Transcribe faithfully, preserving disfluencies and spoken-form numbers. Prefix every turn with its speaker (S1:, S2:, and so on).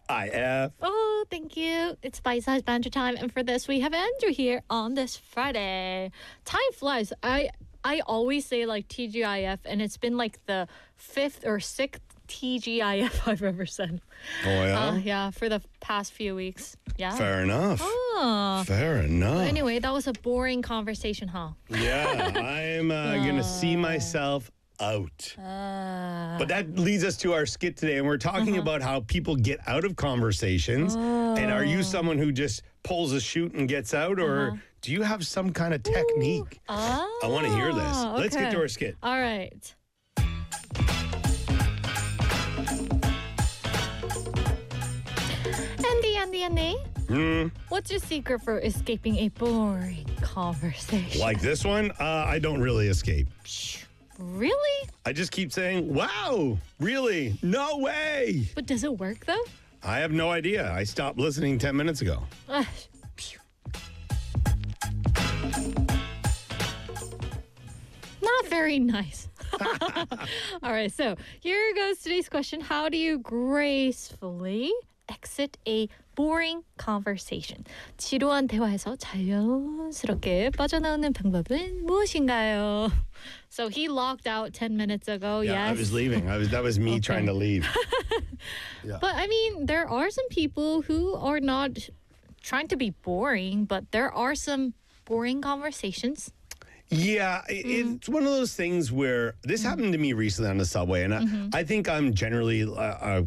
S1: I F.
S2: Oh, thank you. It's bite-sized banter time, and for this, we have Andrew here on this Friday. Time flies. I I always say like T G I F, and it's been like the fifth or sixth T G I F I've ever said.
S1: Oh, yeah?
S2: Uh, yeah, for the past few weeks. Yeah.
S1: Fair enough.
S2: Oh.
S1: Fair enough.
S2: Anyway, that was a boring conversation, huh?
S1: Yeah, I'm uh, going to see myself out.
S2: Uh,
S1: But that leads us to our skit today, and we're talking about how people get out of conversations. And are you someone who just pulls a chute and gets out, or do you have some kind of technique?
S2: oh,
S1: I want to hear this. Let's get to
S2: okay.
S1: our skit.
S2: All right. Andy, Andy, Andy.
S1: Hmm,
S2: What's your secret for escaping a boring conversation?
S1: like this one, uh, I don't really escape.
S2: Really?
S1: I just keep saying, wow, really? No way.
S2: But does it work though?
S1: I have no idea. I stopped listening ten minutes ago.
S2: Ugh, phew. Not very nice. All right, so here goes today's question. How do you gracefully exit a boring conversation? 지루한 대화에서 자연스럽게 빠져나오는 방법은 무엇인가요? So he logged out ten minutes ago.
S1: Yeah,
S2: yes.
S1: I was leaving. I was that was me trying to leave. Yeah.
S2: But I mean, there are some people who are not trying to be boring, but there are some boring conversations.
S1: Yeah, i- it's one of those things where this happened to me recently on the subway, and I, I think I'm generally uh, a